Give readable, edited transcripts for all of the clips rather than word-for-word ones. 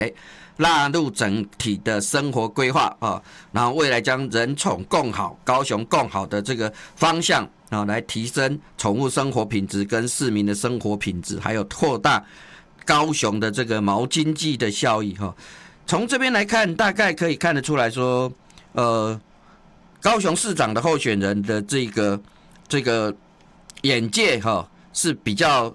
纳入整体的生活规划啊，然后未来将人宠共好、高雄共好的这个方向啊，来提升宠物生活品质跟市民的生活品质，还有扩大高雄的这个毛经济的效益哈。从这边来看，大概可以看得出来说，高雄市长的候选人的这个眼界哈是比较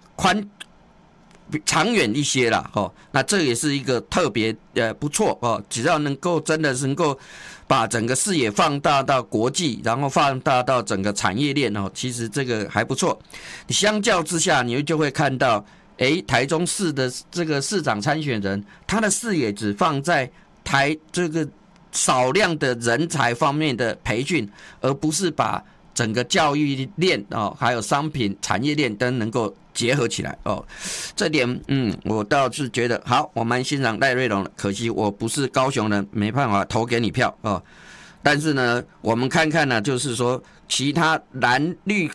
长远一些啦，那这也是一个特别不错哦。只要能够真的是能够把整个视野放大到国际，然后放大到整个产业链哦，其实这个还不错。相较之下，你就会看到，台中市的这个市长参选人，他的视野只放在这个少量的人才方面的培训，而不是把整个教育链哦，还有商品产业链都能够结合起来哦。这点我倒是觉得好，我蛮欣赏赖瑞隆的，可惜我不是高雄人，没办法投给你票哦。但是呢，我们看看呢，就是说其他蓝绿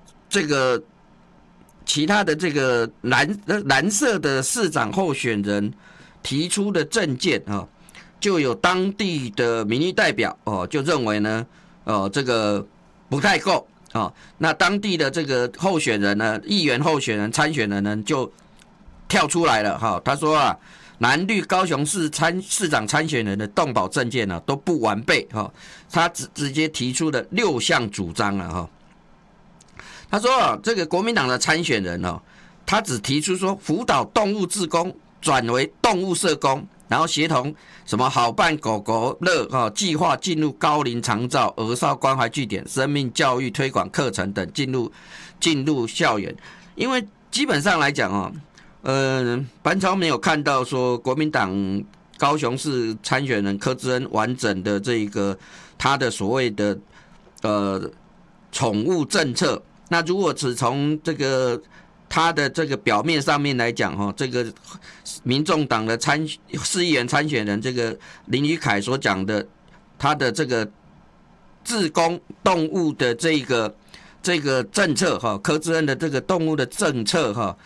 其他的这个蓝色的市长候选人提出的政见啊，就有当地的民意代表哦，就认为呢，这个不太够啊。那当地的这个候选人呢，议员候选人、参选人呢，就跳出来了哈。他说啊，蓝绿高雄市市长参选人的动保政见呢都不完备哈。他直接提出了6项主张了哈。他说啊，这个国民党的参选人哦，他只提出说辅导动物志工转为动物社工，然后协同什么好伴狗狗乐计划进入高龄长照、儿少关怀据点、生命教育推广课程等进入校园。因为基本上来讲班超没有看到说国民党高雄市参选人柯志恩完整的这个他的所谓的宠物政策。那如果只从这个他的这个表面上面来讲这个民众党的市议员参选人这个林宇凯所讲的他的这个志工动物的这个政策柯志恩的这个动物的政策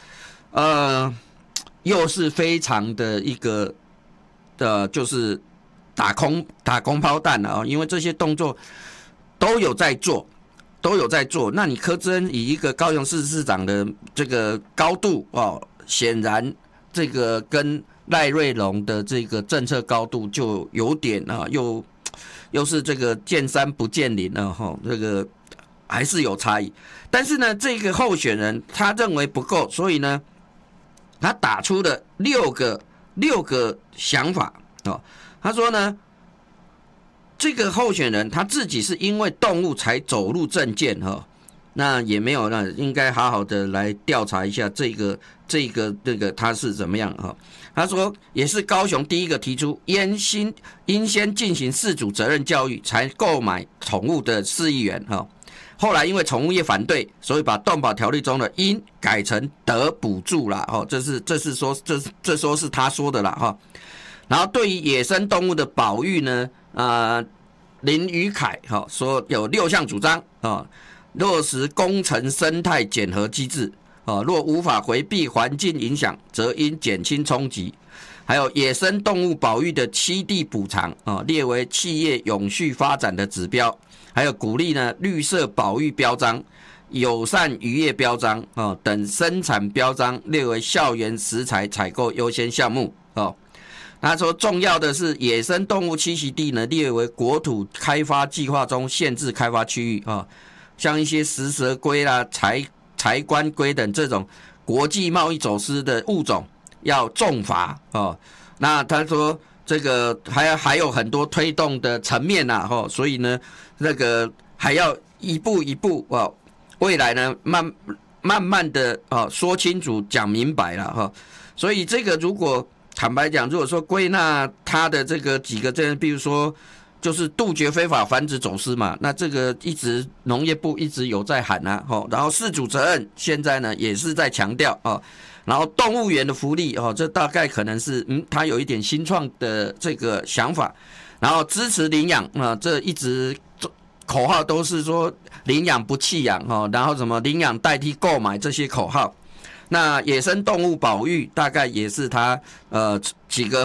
又是非常的一个就是打空炮弹了因为这些动作都有在做。那你柯志恩以一个高雄市市长的这个高度显然这个跟赖瑞隆的这个政策高度就有点又是这个见山不见林这个还是有差异。但是呢，这个候选人他认为不够，所以呢，他打出了六个想法他说呢。这个候选人他自己是因为动物才走入政见那也没有应该好好的来调查一下这个他是怎么样他说也是高雄第一个提出应先进行饲主责任教育才购买宠物的市议员后来因为宠物业反对，所以把动保条例中的应改成得补助啦这说是他说的啦然后对于野生动物的保育呢林宇凯说有6项主张落实工程生态检核机制若无法回避环境影响，则应减轻冲击。还有野生动物保育的栖地补偿列为企业永续发展的指标，还有鼓励呢绿色保育标章、友善渔业标章等生产标章列为校园食材采购优先项目他说重要的是野生动物栖息地呢列为国土开发计划中限制开发区域像一些食蛇龟啦、柴棺龟等这种国际贸易走私的物种要重罚那他说这个还有很多推动的层面所以呢那个还要一步一步未来呢慢慢的说清楚讲明白了所以这个如果坦白讲，如果说归纳他的这个几个比如说就是杜绝非法繁殖走私嘛，那这个农业部一直有在喊然后饲主责任现在呢也是在强调然后动物园的福利这大概可能是他有一点新创的这个想法，然后支持领养这一直口号都是说领养不弃养然后什么领养代替购买这些口号。那野生动物保育大概也是他几个